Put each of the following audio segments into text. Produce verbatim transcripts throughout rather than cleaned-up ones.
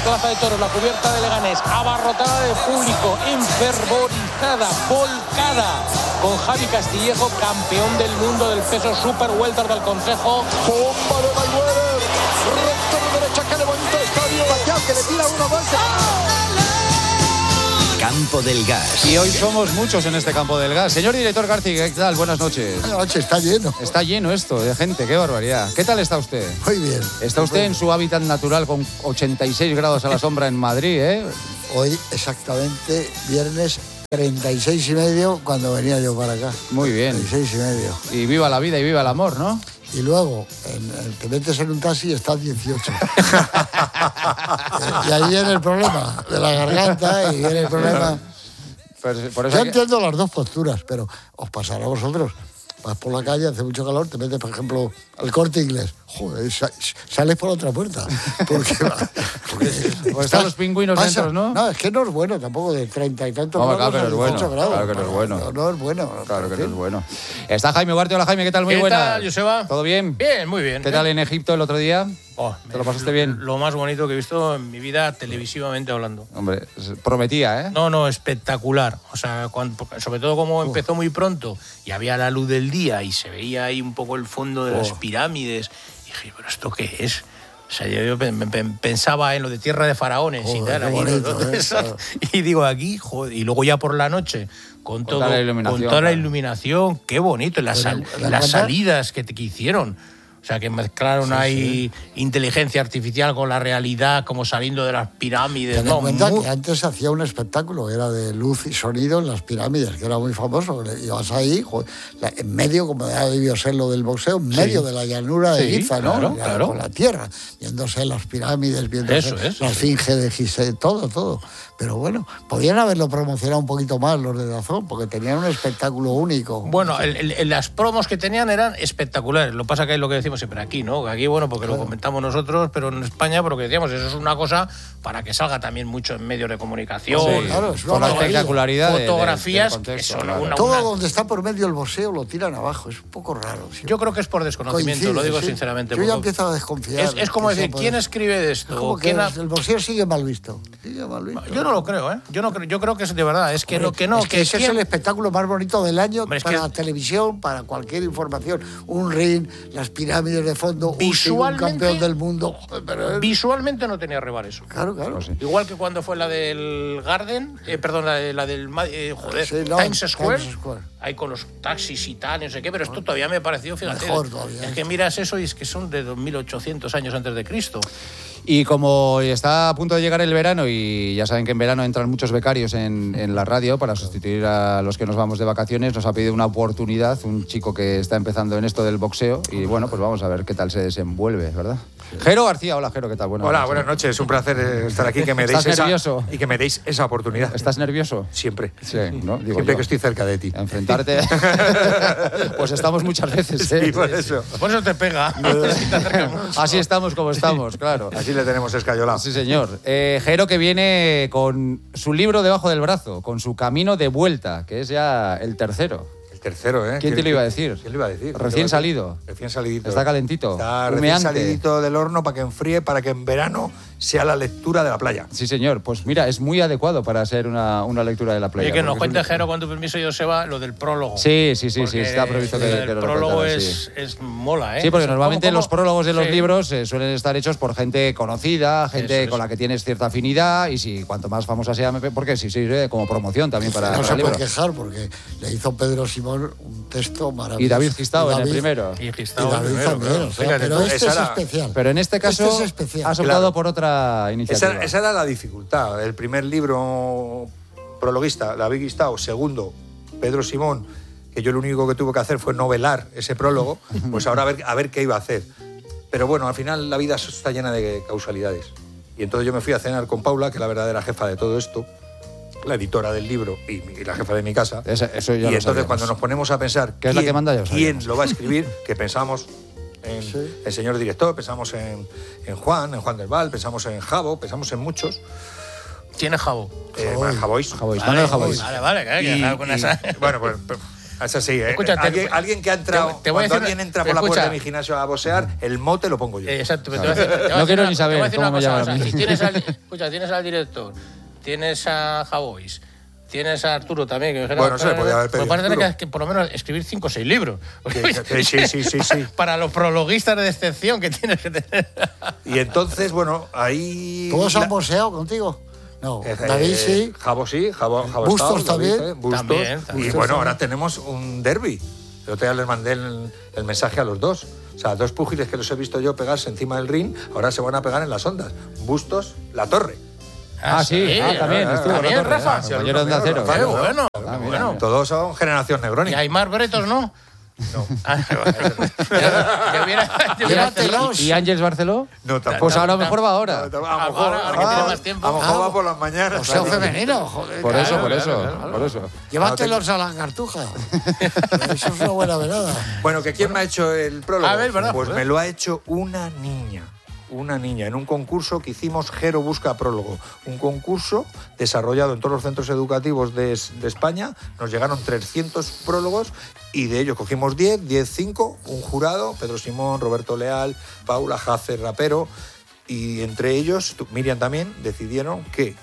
Plaza de Toros, la cubierta de Leganés, abarrotada de público, enfervorizada, volcada, con Javi Castillejo, campeón del mundo del peso super welter del Consejo. Bomba de Mayweather, recto de derecha, que le bonito estadio, Pacquiao, que le tira uno más. Campo del Gas. Y hoy somos muchos en este Campo del Gas. Señor director García, ¿qué tal? Buenas noches. Buenas noches, está lleno. Está lleno esto de gente, qué barbaridad. ¿Qué tal está usted? Muy bien. Está usted Muy en su hábitat natural con ochenta y seis grados a la sombra en Madrid, ¿eh? Hoy exactamente viernes treinta y seis y medio cuando venía yo para acá. Muy bien. treinta y seis y medio. Y viva la vida y viva el amor, ¿no? Y luego, en, en, te metes en un taxi y estás dieciocho. Y ahí viene el problema de la garganta y viene el problema... Pues, por eso yo que... entiendo las dos posturas, pero os pasará a vosotros. Vas por la calle, hace mucho calor, te metes, por ejemplo, al Corte Inglés. Joder, sales por otra puerta. Porque, porque pues están los pingüinos pasa, dentro, ¿no? No, es que no es bueno tampoco de treinta y tantos no, grados claro, a dieciocho bueno, grados. Claro que no es bueno. No, no es bueno. Claro que no es bueno. Está Jaime Ugarte. Hola, Jaime, ¿qué tal? Muy ¿Qué buena. tal, Joseba? ¿Todo bien? Bien, muy bien. ¿Qué ¿eh? tal en Egipto el otro día? Oh, ¿Te lo pasaste bien? Lo más bonito que he visto en mi vida televisivamente hablando. Hombre, prometía, ¿eh? No, no, espectacular. O sea, cuando, sobre todo como uh. empezó muy pronto y había la luz del día y se veía ahí un poco el fondo de oh. las pirámides. Y dije, ¿pero esto qué es? O sea, yo pensaba en lo de Tierra de Faraones joder, y tal. Ahí, bonito, ¿no? ¿eh? Claro. Y digo, aquí, joder, y luego ya por la noche, con, con todo, toda la iluminación, con toda la iluminación, qué bonito, las, sal, las salidas que, que hicieron. O sea, que mezclaron sí, ahí sí. inteligencia artificial con la realidad, como saliendo de las pirámides. Ten en no, cuenta muy... que antes se hacía un espectáculo, era de luz y sonido en las pirámides, que era muy famoso. Ibas ahí, joder, en medio, como ha debido ser lo del boxeo, en medio sí. de la llanura de sí, Giza, ¿no? Claro, la, claro. Con la tierra, viéndose las pirámides, viéndose eso es. la esfinge de Gizeh, todo, todo. Pero bueno, podían haberlo promocionado un poquito más los de Dazón, porque tenían un espectáculo único. Bueno, el, el, las promos que tenían eran espectaculares. Lo que pasa que es lo que decimos siempre aquí, ¿no? Aquí, bueno, porque claro. lo comentamos nosotros, pero en España, porque decíamos, eso es una cosa para que salga también mucho en medios de comunicación. Sí, claro, es una con la espectacularidad. Fotografías. De, de, de eso, claro. una, Todo una... donde está por medio el boxeo lo tiran abajo. Es un poco raro. ¿Sí? Yo creo que es por desconocimiento, Coincide, lo digo sí. sinceramente. Yo ya empiezo a desconfiar. Es, es como decir, ¿quién escribe de esto? Es como ¿Quién que ha... el boxeo sigue mal visto. Sigue mal visto. Yo no lo creo, ¿eh? Yo, no creo, yo creo que es de verdad. Es que Hombre, no, que no. Es que, que ese ¿quién? es el espectáculo más bonito del año. Hombre, para que... la televisión, para cualquier información. Un ring, las pirámides de fondo, visualmente, un campeón del mundo. Pero... Visualmente no tenía rival eso. Claro, claro. Pues sí. Igual que cuando fue la del Garden, eh, perdón, la, de, la del eh, joder, sí, no, Times Square, Times Square. Ahí con los taxis y tal, no sé qué, pero esto todavía me pareció, fíjate. Mejor todavía. Es que miras eso y es que son de dos mil ochocientos años antes de Cristo. Y como está a punto de llegar el verano, y ya saben que en verano entran muchos becarios en, en la radio para sustituir a los que nos vamos de vacaciones, nos ha pedido una oportunidad un chico que está empezando en esto del boxeo y bueno, pues vamos a ver qué tal se desenvuelve, ¿verdad? Jero García, hola Jero, ¿qué tal? Buenas hola, noches. buenas noches, es un placer estar aquí que me deis ¿Estás esa, nervioso? y que me deis esa oportunidad. ¿Estás nervioso? Siempre. Sí, ¿no? Digo Siempre yo. que estoy cerca de ti. Enfrentarte. Pues estamos muchas veces, ¿eh? Sí, por eso. Por eso te pega. Así estamos como estamos, claro. Así le tenemos escayolado. Sí, señor. Eh, Jero que viene con su libro debajo del brazo, con su camino de vuelta, que es ya el tercero. El tercero, ¿eh? ¿Quién te lo iba a decir? ¿Quién le iba a decir? Recién salido. Recién salidito. Está calentito. Está humeante. recién salidito del horno para que enfríe, para que en verano sea la lectura de la playa. Sí, señor. Pues mira, es muy adecuado para ser una, una lectura de la playa. Oye, que nos cuente, un... Jero, con tu permiso, Joseba, lo del prólogo. Sí, sí, sí, sí, está previsto que, el que lo prólogo contara, es, sí. es mola, ¿eh? Sí, porque normalmente ¿Cómo, cómo? los prólogos de los sí. libros eh, suelen estar hechos por gente conocida, gente eso, con eso. la que tienes cierta afinidad, y si cuanto más famosa sea, porque sí, sí, como promoción también para, no para se el libro. puede quejar porque le hizo Pedro Simón un texto maravilloso. Y David Gistao en el David, primero. Y, Y Gistao David primero, también, claro. o sea, Fíjate, pero tú, este esa es era- especial. Pero en este caso Este es especial. has optado Claro. por otra iniciativa. Esa, esa era la dificultad. El primer libro prologuista, David Gistao. Segundo, Pedro Simón, que yo lo único que tuve que hacer fue novelar ese prólogo. Pues ahora a ver, a ver qué iba a hacer. Pero bueno, al final la vida está llena de causalidades. Y entonces yo me fui a cenar con Paula, que es la verdadera jefa de todo esto, la editora del libro y, y la jefa de mi casa. Esa- eso ya y lo entonces sabíamos. cuando nos ponemos a pensar Que es la que manda, ya lo quién sabíamos. lo va a escribir, que pensamos en Sí. el señor director, pensamos en, en Juan, en Juan del Val, pensamos en Javo, pensamos en muchos. ¿Quién es Jabo? Eh, Javois. Javois. Javois, Vale, Manuel Javois. Vale, vale, claro, que Y- claro, con y- esa... bueno, pues, pues, Es así, ¿eh? Escucha, te- alguien, alguien que ha entrado, te- te voy a cuando decir- alguien entra por pero la puerta escucha. de mi gimnasio a boxear, el mote lo pongo yo. Eh, Exacto, pero te voy a decir- te voy a No decir quiero una- ni te voy a saber decir cómo una me cosa, llaman o sea, a mí. si tienes al, escucha, tienes al director, tienes a Javois, tienes a Arturo también. Que Bueno, se le podía haber pedido pues parece Arturo. que, que por lo menos escribir cinco o seis libros. Sí, sí, sí, sí, sí. Para los prologuistas de excepción que tienes que tener. Y entonces, bueno, ahí... ¿Todos la- han boxeado contigo? No, Eh, David sí. Jabo sí, Jabo, Jabo Bustos Estado, David, también. eh, Bustos. También, Y también. bueno, ahora tenemos un derbi. El otro día les mandé el, el mensaje a los dos. O sea, dos púgiles que los he visto yo pegarse encima del ring, ahora se van a pegar en las ondas. Bustos, La Torre. Ah, sí, ah, también, ah, estuvo ah, también, La Torre, Rafa. ah, sí, Compañero de Onda alumno Cero. mío, Qué Rafa. bueno, Ah, mira, bueno. mira. Todos son generación Y Negroni. Aymar Bretos, ¿no? No. Ah, ya- ya hubiera- ya hubiera- Llévatelos. ¿Y Ángels Barceló? No, tampoco. Pues ahora mejor va ahora. A lo mejor, Ahora, ahora que tiene más tiempo. a lo mejor Ah, va por las mañanas. Boxeo claro. femenino, joder. Por claro. eso, por claro, eso, claro. por eso. Llévatelos a la cartuja. Eso es una buena velada. Bueno, ¿que quién me ha hecho el prólogo? A ver, ¿verdad? Pues Joder. me lo ha hecho una niña. Una niña, en un concurso que hicimos Jero Busca Prólogo. Un concurso desarrollado en todos los centros educativos de, de España. Nos llegaron trescientos prólogos y de ellos cogimos diez, diez, cinco, un jurado, Pedro Simón, Roberto Leal, Paula Jace, rapero. Y entre ellos, tú- Miriam también, decidieron que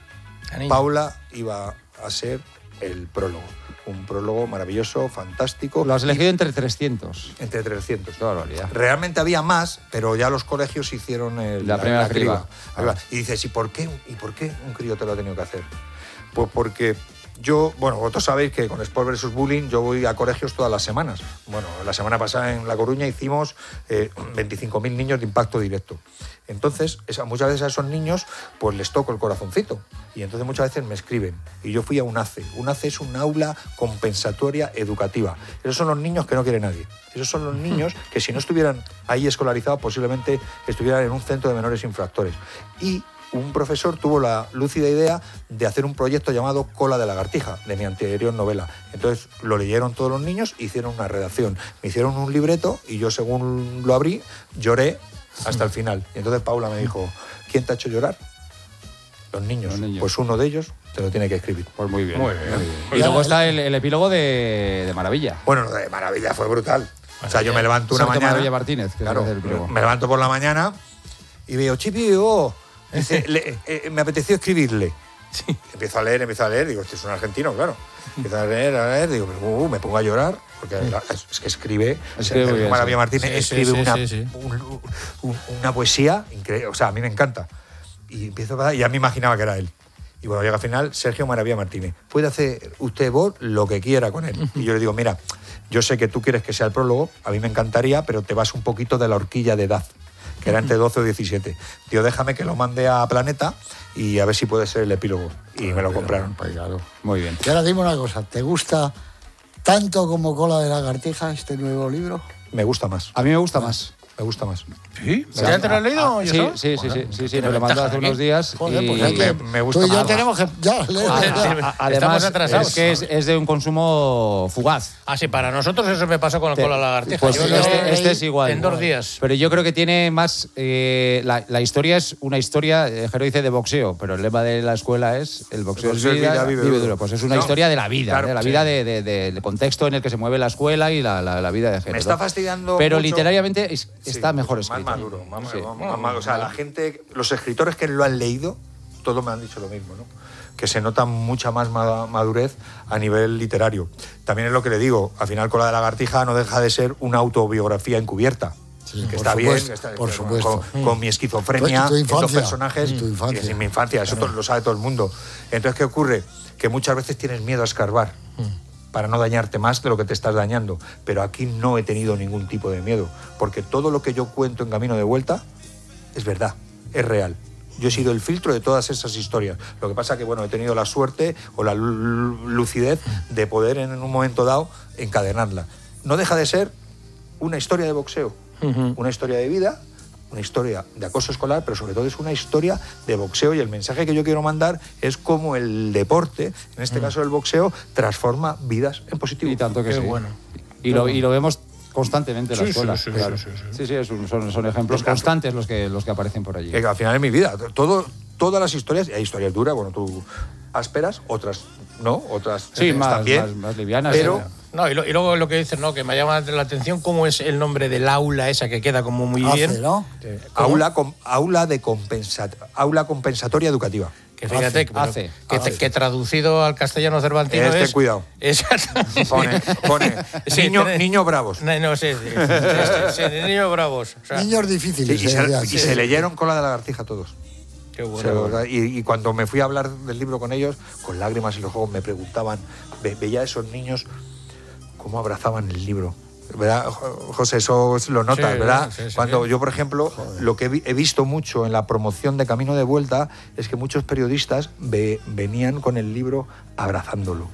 La niña. Paula iba a ser el prólogo. Un prólogo maravilloso, fantástico. Lo has elegido entre trescientos. Entre trescientos. Qué barbaridad. Realmente había más, pero ya los colegios hicieron el- La primera criba. criba. Y dices, ¿y por qué? ¿Y por qué un crío te lo ha tenido que hacer? Pues porque yo, bueno, vosotros sabéis que con Sport versus Bullying yo voy a colegios todas las semanas. Bueno, la semana pasada en La Coruña hicimos eh, veinticinco mil niños de impacto directo. Entonces, esa- muchas veces a esos niños pues les toco el corazoncito. Y entonces muchas veces me escriben. Y yo fui a un A C E. Un A C E es un aula compensatoria educativa. Esos son los niños que no quiere nadie. Esos son los niños que si no estuvieran ahí escolarizados posiblemente estuvieran en un centro de menores infractores. Y un profesor tuvo la lúcida idea de hacer un proyecto llamado Cola de Lagartija, de mi anterior novela. Entonces lo leyeron todos los niños, hicieron una redacción, me hicieron un libreto y yo según lo abrí lloré hasta el final. Y entonces Paula me dijo, ¿quién te ha hecho llorar? Los niños. Los niños. Pues uno de ellos te lo tiene que escribir. Pues muy bien. Muy bien. Y luego está el, el epílogo de, de Maravilla. Bueno, lo de Maravilla fue brutal. O sea, yo me levanto una Sergio mañana... Maravilla Martínez, que es Claro, el que hace el epílogo. me levanto por la mañana y veo, Chipi, oh, dice, le- eh, me apeteció escribirle. Empiezo a leer, empiezo a leer, digo, este es un argentino, claro. Empiezo a leer, a leer, digo, pero, uh, me pongo a llorar, porque la- es, es que escribe, Escribe muy bien, Maravilla sí. Martínez Sí, sí, escribe sí, una, sí, sí. un- un- una poesía increíble, o sea, a mí me encanta. Y empiezo a y ya me imaginaba que era él. Y bueno, llega al final Sergio Maravilla Martínez. Puede hacer usted vos lo que quiera con él. Y yo le digo, mira, yo sé que tú quieres que sea el prólogo, a mí me encantaría, pero te vas un poquito de la horquilla de edad, que era entre doce o diecisiete. Digo, déjame que lo mande a Planeta y a ver si puede ser el epílogo. Y me lo compraron. Pues claro. Muy bien. Y ahora dime una cosa, ¿te gusta tanto como Cola de Lagartija este nuevo libro? Me gusta más, A mí me gusta más. me gusta más. ¿Sí? ¿Ya te lo has leído? Ah, yo sí, solo? sí, sí, sí, sí, sí, tiene me lo mandó ventaja hace aquí. unos días. Joder, y- pues hay que- me- me gusta tú y yo más. tenemos que... Ya, leer, Ah, ya. sí, A- Estamos Además, atrasados. es que es, es de un consumo fugaz. Ah, sí, para nosotros eso me pasó con el Te- cola lagartija. Pues Yo lo- este, lo- este es igual. En dos días. Pero yo creo que tiene más. eh, la, la historia es una historia, eh, Jero dice de boxeo, pero el lema de la escuela es el boxeo, El boxeo es vida, vida, vive vive duro. duro. Pues es una No, historia de la vida, claro, de la sí. vida de, de- de- del contexto en el que se mueve la escuela y la, la- la vida de Jero. Me está ¿no? fastidiando Pero mucho- literariamente es- Sí, está mejor más escrito. maduro, más, Sí. más- más maduro. O sea, la gente, los escritores que lo han leído, todos me han dicho lo mismo, ¿no? Que se nota mucha más ma- madurez a nivel literario. También es lo que le digo, al final Cola de Lagartija no deja de ser una autobiografía encubierta. Sí, que por está supuesto, bien, está- por con- supuesto. Con, con mi esquizofrenia, Tu- tu estos infancia, personajes, tu infancia. y es mi infancia, eso to- lo sabe todo el mundo. Entonces, ¿qué ocurre? Que muchas veces tienes miedo a escarbar para no dañarte más de lo que te estás dañando. Pero aquí no he tenido ningún tipo de miedo, porque todo lo que yo cuento en Camino de Vuelta es verdad, es real. Yo he sido el filtro de todas esas historias. Lo que pasa que, bueno, he tenido la suerte o la lu- lucidez de poder en un momento dado encadenarla. No deja de ser una historia de boxeo, una historia de vida, una historia de acoso escolar, pero sobre todo es una historia de boxeo, y el mensaje que yo quiero mandar es cómo el deporte, en este caso el boxeo, transforma vidas en positivo. Y tanto que Qué sí. bueno. Y lo, y lo vemos constantemente en la Sí, sí, escuela. sí, claro. sí, sí, sí. Sí, sí, es un- son, son ejemplos constantes los que, los que aparecen por allí. Que al final es mi vida. Todo, todas las historias, y hay historias duras, bueno, tú ásperas, otras no, otras Sí, eh, más- están bien, más- más livianas, pero sí. No, y, lo, y luego lo que dices, ¿no? Que me llama la atención cómo es el nombre del aula esa que queda como muy Hace, bien. ¿no? Aula, com, aula, de compensat, aula compensatoria educativa. Que fíjate, hace, hace, que, hace. que traducido al castellano cervantino este, es... cuidado. Exactamente. Pone, pone Sí, niño, tiene- niño bravos. No, no, sí, sí, sí, sí, sí, niños bravos. O sea, Niños Sí, difíciles. y, se se, decía, y sí. se leyeron Cola de la Lagartija todos. qué O bueno. sea, ¿verdad? y, y cuando me fui a hablar del libro con ellos, con lágrimas en los ojos, me preguntaban, ve, veía a esos niños cómo abrazaban el libro. ¿Verdad, José? Eso lo notas, Sí, ¿verdad? sí, sí, Cuando sí. yo, por ejemplo, lo que he vi- he visto mucho en la promoción de Camino de Vuelta es que muchos periodistas ve- venían con el libro abrazándolo.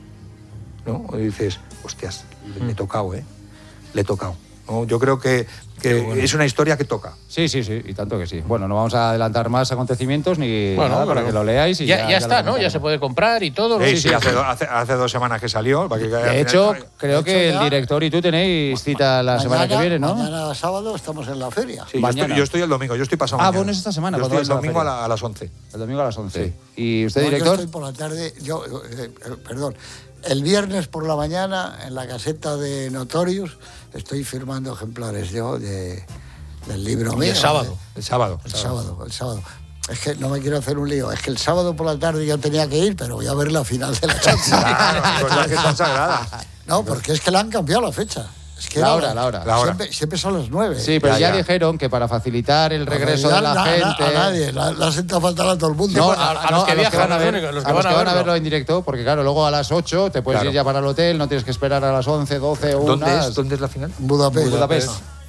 ¿No? Y dices, hostias, le, le he tocado, ¿eh? Le he tocado. ¿No? Yo creo que, que bueno. es una historia que toca. Sí, sí, sí, y tanto que sí. Bueno, no vamos a adelantar más acontecimientos ni Bueno, nada para pero- que lo leáis y ya, ya, ya está, lo ¿no? Ya comentaremos. se puede comprar y todo. ¿no? Sí, sí, hace, do- hace, hace dos semanas que salió. Para que, De hecho, creo De que hecho, el ya- director y tú tenéis cita la semana que viene, ¿no? Mañana sábado estamos en la feria. Sí, yo, mañana. estoy, yo estoy el domingo, yo estoy pasado Ah, mañana. bueno, es esta semana, Yo cuando estoy el vais a la domingo a, feria. la- a las once. El domingo a las once. Sí. ¿Y usted, No, yo director? estoy por la tarde, yo, eh, eh, perdón, el viernes por la mañana en la caseta de Notorious estoy firmando ejemplares yo de, del libro Y mío. el sábado. de- El sábado. el sábado, el sábado. Es que no me quiero hacer un lío, es que el sábado por la tarde yo tenía que ir, pero voy a ver la final de la Champions. Claro, cosas que son sagradas. No, porque es que le han cambiado la fecha. Es que La era hora, la hora. La hora. Siempre, siempre son las nueve. Sí, pero Ya, ya, ya. dijeron que para facilitar el regreso de la Na- na- gente... A nadie, la, la senta faltar a todo el mundo. No, bueno, a- a los que viajan, van a los ver, únicos, los a que los van a que van a verlo. verlo en directo, porque claro, luego a las ocho te puedes Claro. ir ya para el hotel, no tienes que esperar a las once, doce o ¿Dónde una. es? ¿Dónde es la final? Budapest. Budapest.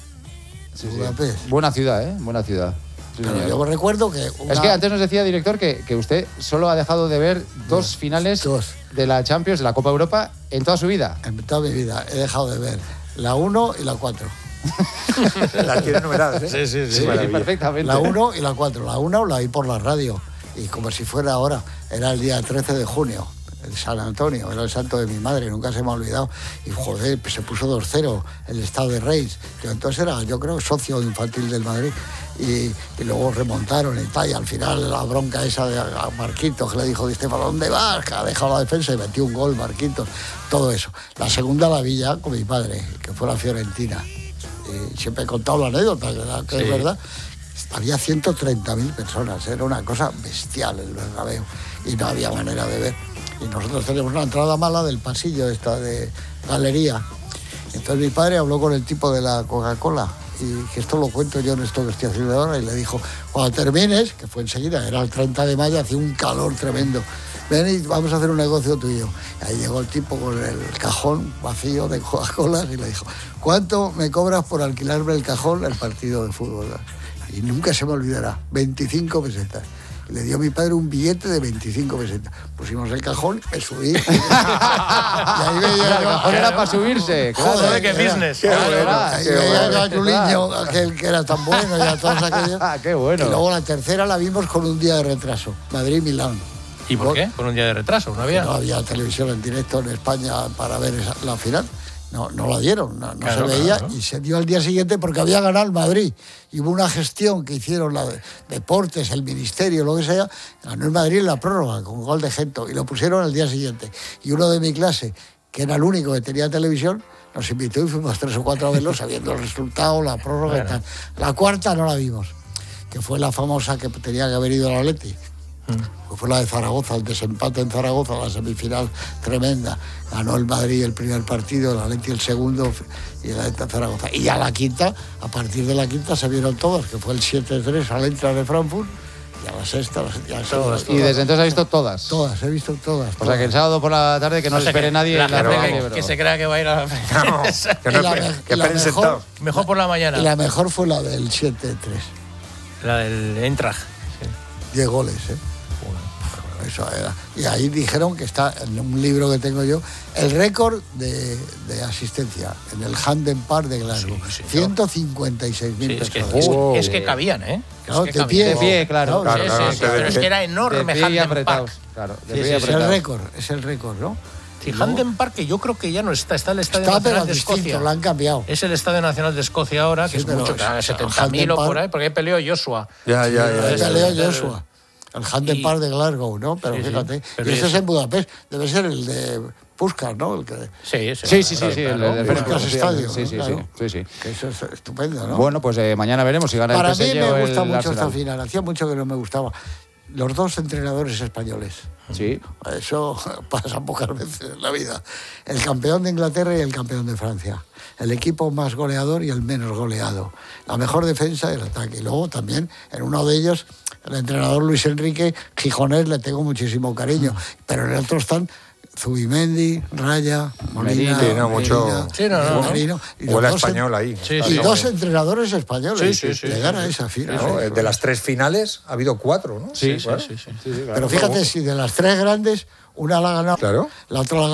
Sí, Budapest. Buena ciudad, ¿eh? Buena ciudad. Sí, Pero señor. yo recuerdo que... una- Es que antes nos decía, director, que, que usted solo ha dejado de ver dos finales dos. de la Champions, de la Copa Europa, en toda su vida. En toda mi vida he dejado de ver la uno y la cuatro. Las tiene numeradas, ¿eh? Sí, sí, sí. Sí, maravilla. perfectamente. La uno y la cuatro. La uno la vi por la radio. Y como si fuera ahora, era el día trece de junio, en San Antonio, era el santo de mi madre, nunca se me ha olvidado. Y joder, pues se puso dos cero el estado de Reis. Yo entonces era, yo creo, socio infantil del Madrid. Y, y luego remontaron y tal. Y al final la bronca esa de a Marquitos, que le dijo, ¿viste para dónde vas? Que ha dejado la defensa y metió un gol, Marquitos. Todo eso. La segunda la vi ya con mi padre, que fue la Fiorentina. Y siempre he contado la anécdota, que, era- que Sí. es verdad. Había ciento treinta mil personas, era una cosa bestial el Bernabéu y no había manera de ver. Y nosotros teníamos una entrada mala del pasillo esta de galería. Entonces mi padre habló con el tipo de la Coca-Cola y que esto lo cuento yo en esto que estoy haciendo ahora y le dijo, cuando termines, que fue enseguida, era el treinta de mayo, hacía un calor tremendo. Ven y vamos a hacer un negocio tuyo. Y ahí llegó el tipo con el cajón vacío de Coca-Cola y le dijo, ¿cuánto me cobras por alquilarme el cajón el partido de fútbol? Y nunca se me olvidará, veinticinco pesetas. Y le dio a mi padre un billete de veinticinco pesetas. Pusimos el cajón, me subí. y ahí veía El yo- cajón era para subirse, claro. Joder, qué era- business. Qué Claro, bueno, claro. ahí Qué veía bueno. yo a Juliño, aquel que era tan bueno, y a todos aquellos. Qué bueno. Y luego la tercera la vimos con un día de retraso, Madrid-Milán. ¿Y por qué? Con un día de retraso, ¿no había? No había televisión en directo en España para ver esa- la final. No, no la dieron, no, no Claro, se veía claro. y se dio al día siguiente porque había ganado el Madrid. Y hubo una gestión que hicieron la de Deportes, el Ministerio, lo que sea, ganó el Madrid en la prórroga con gol de Gento y lo pusieron al día siguiente. Y uno de mi clase, que era el único que tenía televisión, nos invitó y fuimos tres o cuatro a verlo sabiendo el resultado, la prórroga y tal. La cuarta no la vimos, que fue la famosa que tenía que haber ido al Atleti. Pues fue la de Zaragoza, el desempate en Zaragoza, la semifinal tremenda. Ganó el Madrid el primer partido, el Atleti el segundo y el Atleti Zaragoza. Y ya la quinta, a partir de la quinta se vieron todas, que fue el siete tres al Eintracht de Frankfurt y a la sexta, las- ya todas, Y desde entonces ha visto todas. todas, he visto todas. O sea que el sábado por la tarde que no O sea, le espere que nadie la en la gente Real que, Libro. que se crea que va a ir a la No, que no Y la esperen- me- que y la esperen mejor- sentados. Mejor por la mañana. Y la mejor fue la del siete tres, La del Eintracht. diez goles, ¿eh? Eso era. Y ahí dijeron que está en un libro que tengo yo, el récord de, de asistencia en el Hampden Park de Glasgow. Sí, señor. ciento cincuenta y seis mil Sí, es, que, personas. es, Wow. es que cabían, ¿eh? Claro, es que de cabían. pie. De pie, claro. Claro, Sí, claro, sí, sí, no, de- pero es que era De enorme pie y Hampden apretados. Park. Claro, de Sí, pie y sí, sí. Es el apretados. récord, es el récord, ¿no? Sí, Y luego- Hampden Park, que yo creo que ya no está, está el Estadio Está, pero Nacional de distinto, Escocia. lo han cambiado. Es el Estadio Nacional de Escocia ahora, que Sí, es pero mucho, es- claro, el setenta mil o Hampden por Park- ahí, porque ahí peleó Joshua. Ya, ya, ya. Ahí ya. peleó Joshua. El Hampden Y- Park de Glasgow, ¿no? Pero Sí, sí. fíjate. Pero y este es- es en Budapest. Debe ser el de Puskás, ¿no? El que, sí, sí, sí, sí, sí, el claro, del Puskás Estadio. Sí, sí, claro, sí, sí, sí. Que eso es estupendo, ¿no? Bueno, pues eh, mañana veremos si gana Para el P S G mí me o gusta el mucho Arsenal. esta final, hacía mucho que no me gustaba. Los dos entrenadores españoles. Sí. Eso pasa pocas veces en la vida. El campeón de Inglaterra y el campeón de Francia. El equipo más goleador y el menos goleado. La mejor defensa y el ataque. Y luego también, en uno de ellos, el entrenador Luis Enrique Gijonés, le tengo muchísimo cariño. Pero en el otro están Zubimendi, Raya, Molina, sí, no, mucho, Medina, sí, no, no, Merino, y Huele dos español en, ahí. Sí, y sí, dos sí. entrenadores españoles Sí, sí, sí, llegar sí, a sí. esa final. ¿no? Sí, De las tres finales ha habido cuatro, ¿no? Sí, sí, claro. sí, sí. Pero fíjate, si de las tres grandes, una la ha ganado, Claro. la otra la ha